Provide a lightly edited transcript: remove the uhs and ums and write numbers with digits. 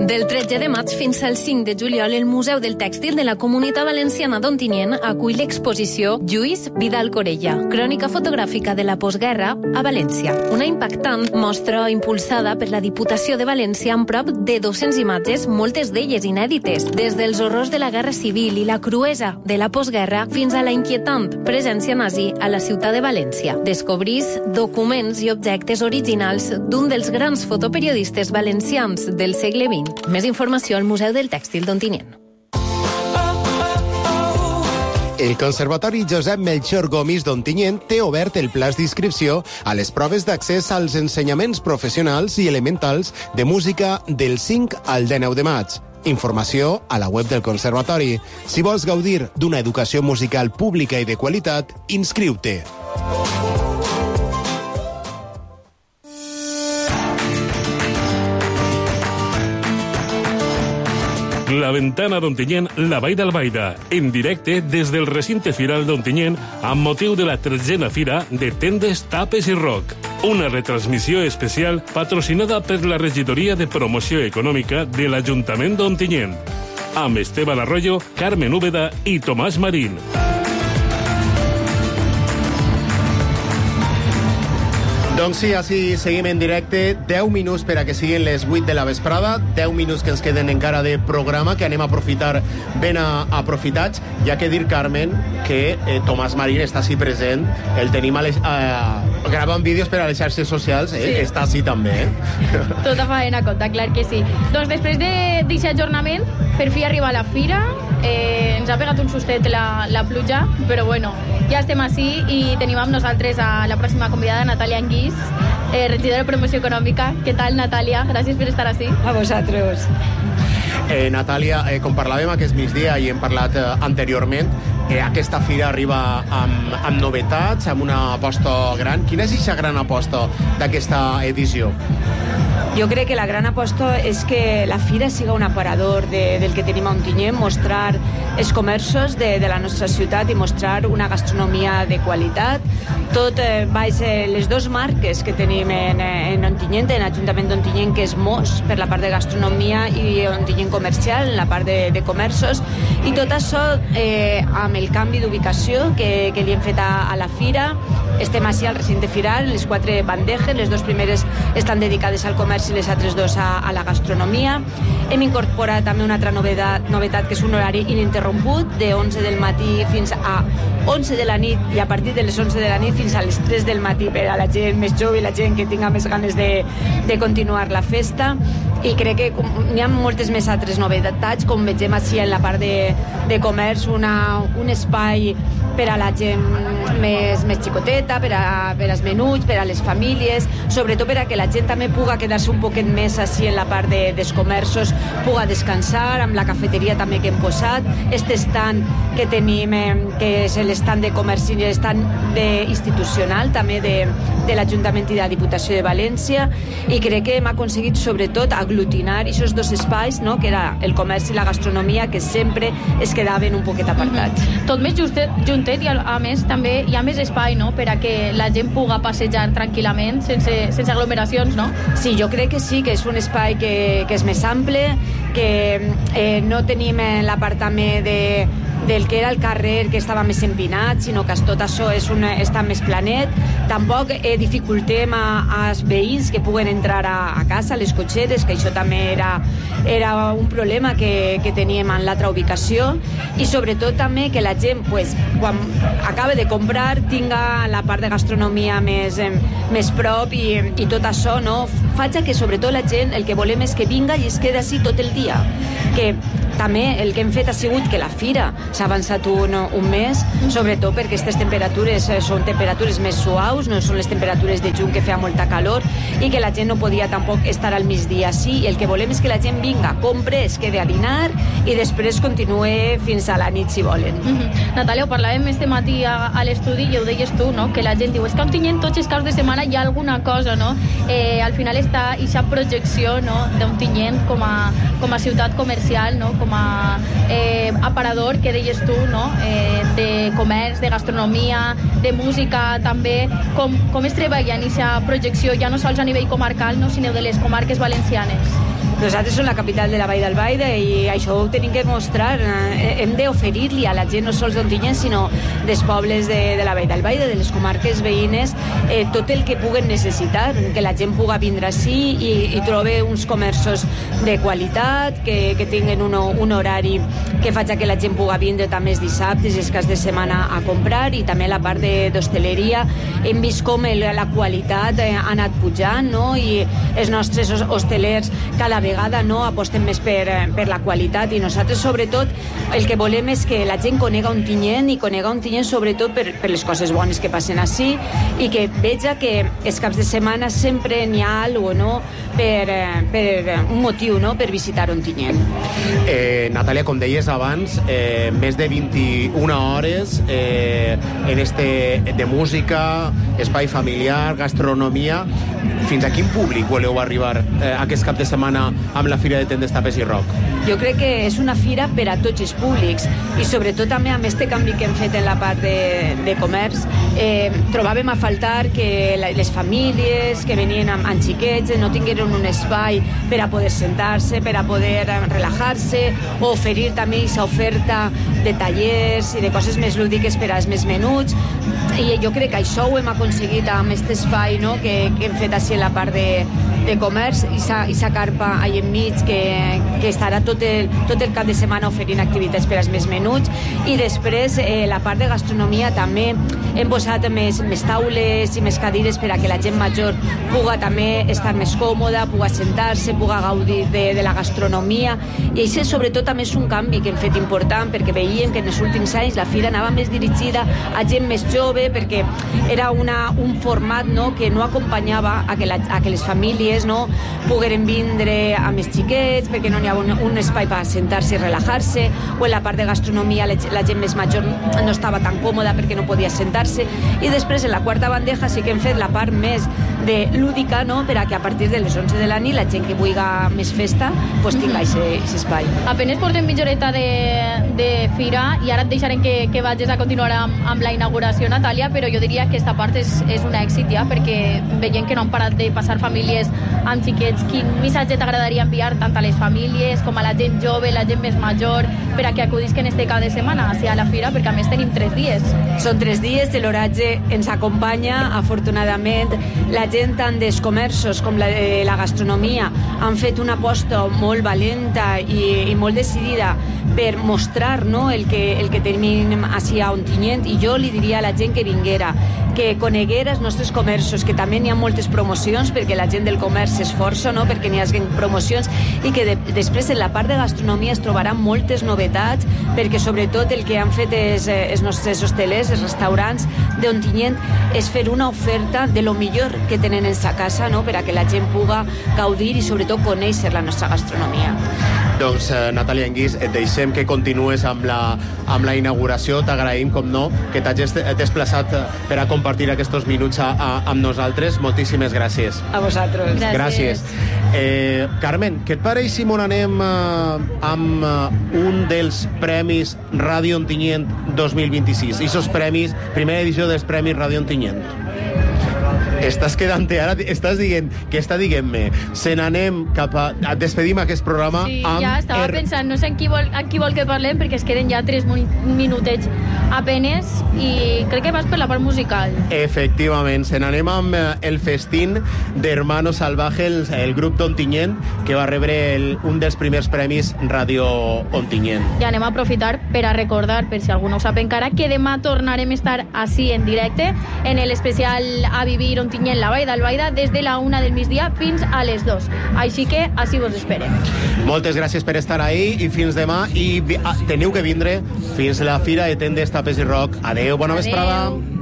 Del 13 de maig fins al 5 de juliol, el Museu del Tèxtil de la Comunitat Valenciana d'Ontinyent acull l'exposició Lluís Vidal Corella, crònica fotogràfica de la postguerra a València. Una impactant mostra impulsada per la Diputació de València amb prop de 200 imatges, moltes d'elles inèdites, des dels horrors de la Guerra Civil i la cruesa de la postguerra fins a la inquietant presència nazi a la ciutat de València. Descobrís documents i objectes originals d'un dels grans fotoperiodistes valencians del segle XX. Més informació al Museu del Tèxtil d'Ontinyent. El Conservatori Josep Melchor Gomis d'Ontinyent té obert el plaç d'inscripció a les proves d'accés als ensenyaments professionals i elementals de música del 5 al 19 de maig. Informació a la web del Conservatori. Si vols gaudir d'una educació musical pública i de qualitat, inscriu-te. La Ventana d'Ontinyent, la Vall d'Albaida, en directe des del recinte firal d'Ontinyent amb motiu de la 13a Fira de Tendes, Tapes i Rock. Una retransmissió especial patrocinada per la Regidoria de Promoció Econòmica de l'Ajuntament d'Ontinyent. Amb Esteban Arroyo, Carmen Úbeda i Tomàs Marín. Doncs sí, així seguim en directe. 10 minuts per a que siguin les 8 de la vesprada. 10 minuts que ens queden encara de programa, que anem a aprofitar ben aprofitats. Ja que dir, Carmen, que Tomàs Marín està així present. El tenim gravant vídeos per a les xarxes socials. Sí. Està així també. Tota faena compta, clar que sí. Doncs després d'aquest ajornament, per fi arriba a la fira. Ens ha pegat un sustet la pluja, però bueno, ja estem així i tenim amb nosaltres a la pròxima convidada, Natàlia Anguís, regidora de Promoció Econòmica. Què tal, Natàlia? Gràcies per estar així. A vosaltres. Natàlia, com parlàvem aquest migdia i hem parlat anteriorment, aquesta fira arriba amb novetats, amb una aposta gran. Quina és aquesta gran aposta d'aquesta edició? Jo crec que la gran aposta és que la fira siga un aparador del que tenim a Ontinyent, mostrar els comerços de la nostra ciutat i mostrar una gastronomia de qualitat. Tot baix les dues marques que tenim en Ontinyent, en l'Ajuntament d'Ontinyent, que és Mos, per la part de gastronomia, i Ontinyent Comercial, en la part de comerços. I tot això, amb el canvi d'ubicació que li hem fet a la fira, estem així al recinte firal, les 4 bandejes, les 2 primeres estan dedicades al comerç i les altres 2 a la gastronomia. Hem incorporat també una altra novetat, que és un horari ininterromput, de 11 del matí fins a 11 de la nit, i a partir de les 11 de la nit fins a les 3 del matí, per a la gent més jove i la gent que tinga més ganes de continuar la festa. I crec que n'hi ha moltes més altres novetats, com vegem així en la part de comerç, un espai per a la gent més xicoteta, per als menuts, per a les famílies, sobretot per a que la gent també puga quedar-se un poquet més així en la part dels comerços, puga descansar, amb la cafeteria també que hem posat, este stand que tenim, que és l'estand de comerç i l'estand institucional també de l'Ajuntament i de la Diputació de València, i crec que hem aconseguit sobretot aglutinar aquests 2 espais, no? Que era el comerç i la gastronomia, que sempre es quedaven un poquet apartats. Tot més juntet, i a més també hi ha més espai, no?, per a que la gent puga passejar tranquil·lament, sense aglomeracions, no? Sí, jo crec que sí, que és un espai que és més ample, que no tenim la part també del que era el carrer, que estava més empinat, sinó que tot això està més planet. Tampoc dificultem als veïns que puguen entrar a casa, les cotxeres, que això també era un problema que teníem en l'altra ubicació, i sobretot també que la gent, quan acaba de comprar, tinga la part de gastronomia més prop, i tot això, no? Faig que sobretot la gent el que volem és que vinga i es queda així tot el dia. Que també el que hem fet ha sigut que la fira s'ha avançat un mes, sobretot perquè aquestes temperatures són temperatures més suaus, no són les temperatures de juny que feia molta calor, i que la gent no podia tampoc estar al migdia així, i el que volem és que la gent vinga, compre, es quede a dinar i després continue fins a la nit si volen. Natàlia, ho parlàvem este matí a l'estudi i ho deies tu, no?, que la gent diu, és que Ontinyent tots els caps de setmana hi ha alguna cosa, no? Al final està aquesta projecció, no?, d'Ontinyent com a ciutat comercial, no?, com a aparador, que deies tu, no?, de comerç, de gastronomia, de música també. Com es treballa en aquesta projecció, ja no sols a nivell comarcal, no, sinó de les comarques valencianes? Nosaltres som la capital de la Vall d'Albaida i això ho tenim que mostrar. Hem d'oferir-li a la gent, no sols d'Ontinyent, sinó dels pobles de la Vall d'Albaida, de les comarques veïnes, tot el que puguen necessitar, que la gent pugui vindre ací i trobe uns comerços de qualitat, que tinguen un horari que faci que la gent pugui vindre també els dissabtes i els caps de setmana a comprar, i també la part d'hostaleria. Hem vist com la qualitat ha anat pujant, no? I els nostres hostelers cada vegada aposten més per la qualitat, i nosaltres sobretot el que volem és que la gent conega Ontinyent, i conega Ontinyent sobretot per les coses bones que passen ací, i que veja que els caps de setmana sempre n'hi ha alguna cosa per un motiu, per visitar Ontinyent. Natàlia, com deies abans, més de 21 hores en de música, espai familiar, gastronomia. Fins a quin públic voleu arribar aquest cap de setmana amb la Fira de Tendes, Tapes i Rock? Jo crec que és una fira per a tots els públics, i sobretot també amb aquest canvi que hem fet en la part de comerç. Trobàvem a faltar que les famílies que venien amb xiquets no tingueren un espai per a poder sentar-se, per a poder relajar-se, o oferir també aquesta oferta de tallers i de coses més lúdiques per als més menuts. I jo crec que això ho hem aconseguit amb aquest espai que hem fet així en la part de comerç, i sa carpa allà enmig que estarà tot el cap de setmana oferint activitats per als més menuts. I després la part de gastronomia també hem posat més taules i més cadires per a que la gent major pugui també estar més còmoda, pugui sentar-se, pugui gaudir de la gastronomia. I això sobretot també és un canvi que hem fet important, perquè veiem que en els últims anys la fira anava més dirigida a gent més jove, perquè era un format que no acompanyava a que les famílies pogueren vindre amb els xiquets, perquè no n'hi ha un espai per sentar-se i relajar-se, o en la part de gastronomia la gent més major no estava tan còmoda perquè no podia sentar-se. I després en la quarta bandeja sí que hem fet la part més de lúdica, per a que a partir de les 11 de la nit la gent que vulgui més festa tingui aquest espai. Apenes portem mitja horeta de fira, i ara et deixarem que vagis a continuar amb la inauguració, Natàlia, però jo diria que aquesta part és un èxit ja, perquè veient que no han parat de passar famílies amb xiquets. Quin missatge t'agradaria enviar tant a les famílies com a la gent jove, la gent més major, per a que acudisquen este cap de setmana a la fira, perquè a més tenim 3 dies. Són 3 dies, l'oratge ens acompanya, afortunadament. La gent tant dels comerços com la gastronomia han fet una aposta molt valenta i molt decidida per mostrar el que tenim ací a Ontinyent, i jo li diria a la gent que vinguera, que coneguera els nostres comerços, que també n'hi ha moltes promocions, perquè la gent del comerç s'esforça perquè n'hi hagi promocions, i que després en la part de gastronomia es trobaran moltes novetats, perquè sobretot el que han fet els nostres hostelers, els restaurants d'Ontinyent, és fer una oferta de lo millor que tenen en sa casa, per a que la gent pugui gaudir i sobretot conèixer la nostra gastronomia. Doncs, Natàlia Anguís, et deixem que continues amb la inauguració. T'agraïm, com no, que t'hagis desplaçat per a compartir aquests minuts amb nosaltres. Moltíssimes gràcies. A vosaltres. Gràcies. Carmen, què et pareix si m'on anem amb un dels Premis Ràdio Ontinyent 2026? Ixos premis, primera edició dels Premis Ràdio Ontinyent. Estàs quedant-te ara, estàs dient que diguem-me, se n'anem cap a... Despedim aquest programa amb... Sí, ja estava pensant, no sé en qui vol que parlem, perquè es queden ja 3 minutets apenes, i crec que vas per la part musical. Efectivament, se n'anem amb el festín d'Hermanos Salvajes, el grup d'Ontinyent, que va rebre un dels primers premis Ràdio Ontinyent. I anem a aprofitar per a recordar, per si algú no ho sap encara, que demà tornarem a estar així en directe, en l'especial A Vivir Ontinyent, la Vall d'Albaida, des de la 1 del migdia fins a les 2. Així que així vos esperem. Moltes gràcies per estar ahí, i fins demà, i teniu que vindre fins a la Fira de Tendes, Tapes i Rock. Adeu, bona vesprada.